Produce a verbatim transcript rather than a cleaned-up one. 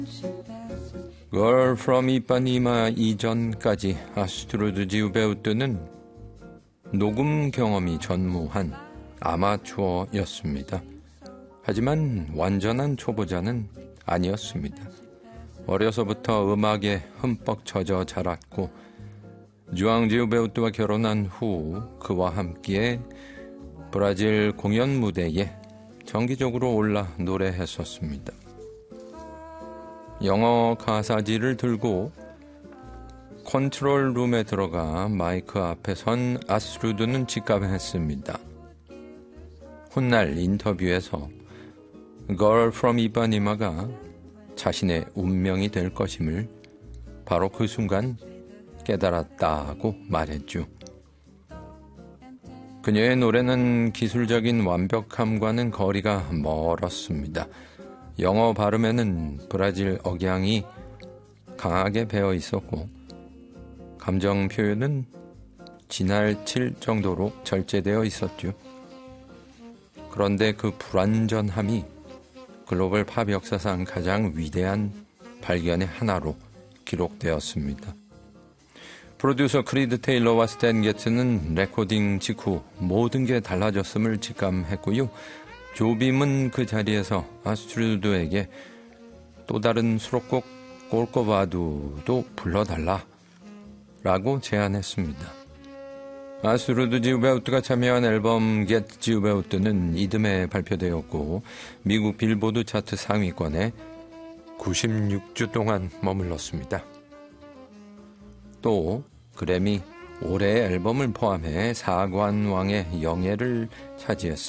Girl from 이빠니마 이전까지 아스트루드 지우베우트는 녹음 경험이 전무한 아마추어였습니다. 하지만 완전한 초보자는 아니었습니다. 어려서부터 음악에 흠뻑 젖어 자랐고 주앙 지우베우트와 결혼한 후 그와 함께 브라질 공연 무대에 정기적으로 올라 노래했었습니다. 영어 가사지를 들고 컨트롤 룸에 들어가 마이크 앞에 선 아스트루드는 직감했습니다. 훗날 인터뷰에서 Girl from 이빠니마가 자신의 운명이 될 것임을 바로 그 순간 깨달았다고 말했죠. 그녀의 노래는 기술적인 완벽함과는 거리가 멀었습니다. 영어 발음에는 브라질 억양이 강하게 배어 있었고 감정 표현은 지나칠 정도로 절제되어 있었죠. 그런데 그 불완전함이 글로벌 팝 역사상 가장 위대한 발견의 하나로 기록되었습니다. 프로듀서 크리드 테일러와 스탠 게츠는 레코딩 직후 모든 게 달라졌음을 직감했고요. 조빔은 그 자리에서 아스트루드에게 또 다른 수록곡 꼴꼬바두도 불러달라 라고 제안했습니다. 아스트루드 지우베우트가 참여한 앨범 Get 지우베우트는 이듬해 발표되었고 미국 빌보드 차트 상위권에 구십육 주 동안 머물렀습니다. 또 그래미 올해의 앨범을 포함해 사관왕의 영예를 차지했습니다.